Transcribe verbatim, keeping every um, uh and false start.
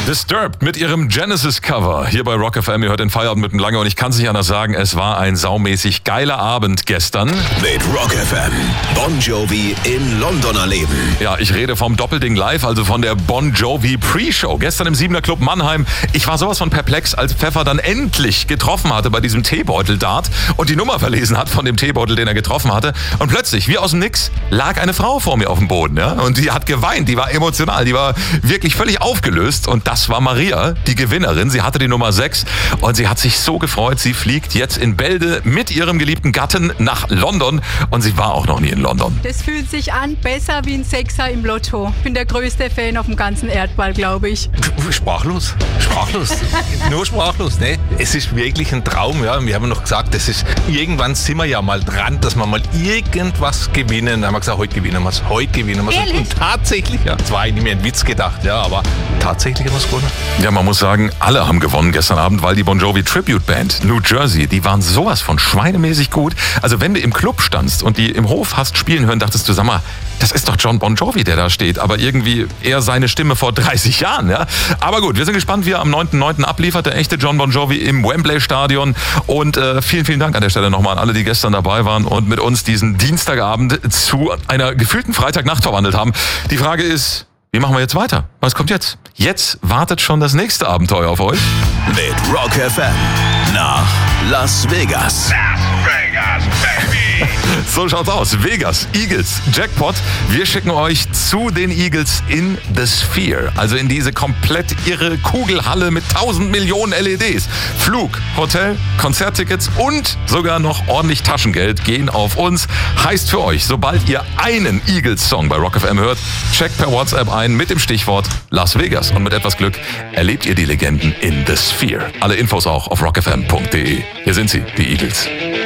Disturbed mit ihrem Genesis-Cover hier bei Rock F M. Ihr hört den Feierabend mit dem Lange und ich kann es nicht anders sagen, es war ein saumäßig geiler Abend gestern. Mit Rock F M. Bon Jovi in London erleben. Ja, ich rede vom Doppelding Live, also von der Bon Jovi Pre-Show. Gestern im Siebener Club Mannheim. Ich war sowas von perplex, als Pfeffer dann endlich getroffen hatte bei diesem Teebeutel-Dart und die Nummer verlesen hat von dem Teebeutel, den er getroffen hatte. Und plötzlich, wie aus dem Nix, lag eine Frau vor mir auf dem Boden. Ja? Und die hat geweint, die war emotional, die war wirklich völlig aufgelöst. Und das war Maria, die Gewinnerin. Sie hatte die Nummer sechs und sie hat sich so gefreut. Sie fliegt jetzt in Bälde mit ihrem geliebten Gatten nach London und sie war auch noch nie in London. Das fühlt sich an besser wie ein Sechser im Lotto. Ich bin der größte Fan auf dem ganzen Erdball, glaube ich. Sprachlos, sprachlos, nur sprachlos. Ne? Es ist wirklich ein Traum. Ja. Wir haben noch gesagt, das ist, irgendwann sind wir ja mal dran, dass wir mal irgendwas gewinnen. Da haben wir gesagt, heute gewinnen wir es, heute gewinnen wir es. Und tatsächlich, ja, das war eigentlich mehr ein Witz gedacht, ja, aber tatsächlich haben wir es gewonnen. Ja, man muss sagen, alle haben gewonnen gestern Abend, weil die Bon Jovi Tribute Band New Jersey, die waren sowas von schweinemäßig gut. Also wenn du im Club standst und die im Hof hast spielen hören, dachtest du, sag mal, das ist doch John Bon Jovi, der da steht. Aber irgendwie eher seine Stimme vor dreißig Jahren. Ja? Aber gut, wir sind gespannt, wie er am neunten neunten abliefert. Der echte John Bon Jovi im Wembley-Stadion. Und äh, vielen, vielen Dank an der Stelle nochmal an alle, die gestern dabei waren und mit uns diesen Dienstagabend zu einer gefühlten Freitagnacht verwandelt haben. Die Frage ist, wie machen wir jetzt weiter? Was kommt jetzt? Jetzt wartet schon das nächste Abenteuer auf euch. Mit Rock F M nach Las Vegas. Las Vegas, baby! So schaut's aus. Vegas, Eagles, Jackpot. Wir schicken euch zu den Eagles in The Sphere. Also in diese komplett irre Kugelhalle mit tausend Millionen L E Ds. Flug, Hotel, Konzerttickets und sogar noch ordentlich Taschengeld gehen auf uns. Heißt für euch, sobald ihr einen Eagles-Song bei Rock F M hört, checkt per WhatsApp ein mit dem Stichwort Las Vegas. Und mit etwas Glück erlebt ihr die Legenden in The Sphere. Alle Infos auch auf rock f m punkt d e. Hier sind sie, die Eagles.